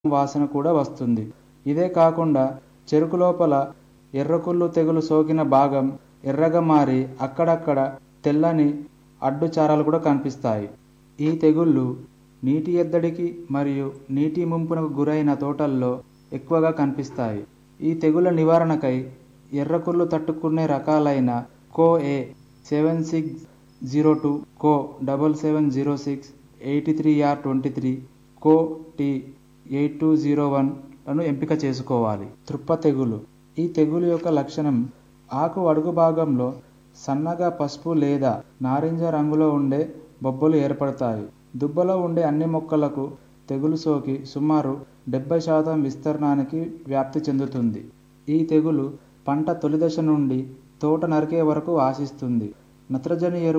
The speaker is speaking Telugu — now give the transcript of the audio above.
వాసన కూడా వస్తుంది. ఇదే కాకుండా చెరుకు లోపల ఎర్రకుళ్ళు తెగులు సోకిన భాగం ఎర్రగా మారి అక్కడక్కడ తెల్లని అడ్డు చారలు కూడా కనిపిస్తాయి. ఈ తెగుళ్ళు నీటి ఎద్దడికి మరియు నీటి ముంపునకు గురైన తోటల్లో ఎక్కువగా కనిపిస్తాయి. ఈ తెగుళ్ళ నివారణకై ఎర్రకుళ్ళు తట్టుకునే రకాలైన కో-ఏ 7602, కో-7706, 83R23, కో-టి 8201లను ఎంపిక చేసుకోవాలి. త్రుప్ప తెగులు. ఈ తెగులు యొక్క లక్షణం ఆకు అడుగు భాగంలో సన్నగా పసుపు లేదా నారింజ రంగులో ఉండే బొబ్బలు ఏర్పడతాయి. దుబ్బలో ఉండే అన్ని మొక్కలకు తెగులు సోకి సుమారు 70% విస్తీర్ణానికి వ్యాప్తి చెందుతుంది. ఈ తెగులు పంట తొలి దశ నుండి తోట నరికే వరకు ఆశిస్తుంది. నత్రజని ఎరువు